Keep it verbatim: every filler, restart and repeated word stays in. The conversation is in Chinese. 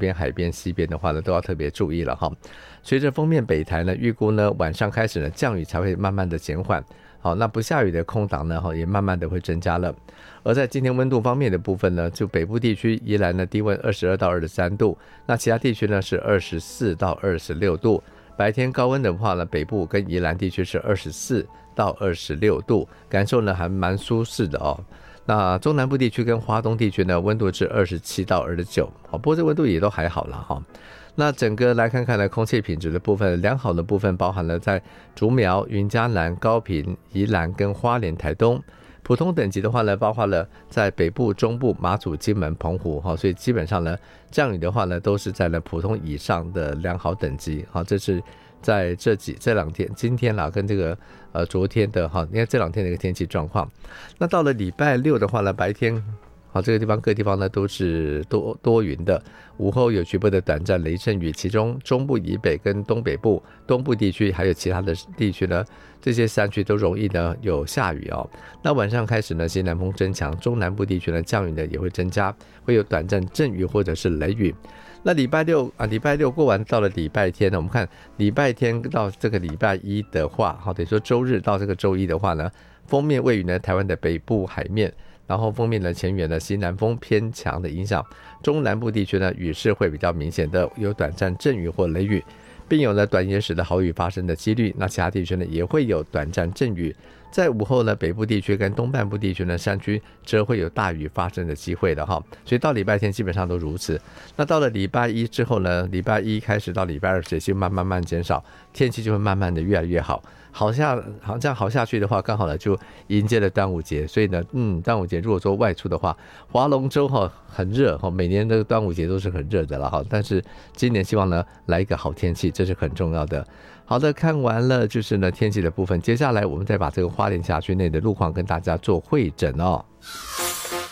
边、海边、西边的话呢，都要特别注意了哈。随着锋面北抬呢，预估呢晚上开始呢降雨才会慢慢的减缓。好，那不下雨的空档呢也慢慢的会增加了。而在今天温度方面的部分呢，就北部地区宜兰呢低温二十二到二十三度，那其他地区呢是二十四到二十六度。白天高温的话呢，北部跟宜兰地区是二十四到二十六度，感受呢还蛮舒适的哦。那中南部地区跟花东地区呢，温度是二十七到二十九，不过这温度也都还好了哈。那整个来看看呢，空气品质的部分，良好的部分包含了在竹苗、云嘉南、高屏、宜兰跟花莲、台东。普通等级的话呢，包括了在北部、中部、马祖、金门、澎湖，所以基本上呢，降雨的话呢，都是在了普通以上的良好等级。这是在这几这两天，今天啦跟这个呃昨天的哈，你看这两天的一个天气状况。那到了礼拜六的话呢，白天好，这个地方各地方呢都是多多云的，午后有局部的短暂雷阵雨，其中中部以北跟东北部、东部地区还有其他的地区呢，这些山区都容易呢有下雨哦。那晚上开始呢，西南风增强，中南部地区呢降雨呢也会增加，会有短暂阵雨或者是雷雨。那礼拜六啊，礼拜六过完到了礼拜天呢，我们看礼拜天到这个礼拜一的话，好，等于说周日到这个周一的话呢，锋面位于呢台湾的北部海面。然后锋面的前缘呢，西南风偏强的影响，中南部地区呢雨势会比较明显的，有短暂阵雨或雷雨，并有呢短延时的豪雨发生的几率。那其他地区呢也会有短暂阵雨，在午后呢，北部地区跟东半部地区呢山区则会有大雨发生的机会的哈。所以到礼拜天基本上都如此。那到了礼拜一之后呢，礼拜一开始到礼拜二水气慢慢慢减少，天气就会慢慢的越来越好。好下好这样好下去的话，刚好呢就迎接了端午节，所以呢，嗯，端午节如果说外出的话，划龙舟哈很热哈，每年的端午节都是很热的了哈，但是今年希望呢来一个好天气，这是很重要的。好的，看完了就是呢天气的部分，接下来我们再把这个花莲辖区内的路况跟大家做汇整哦。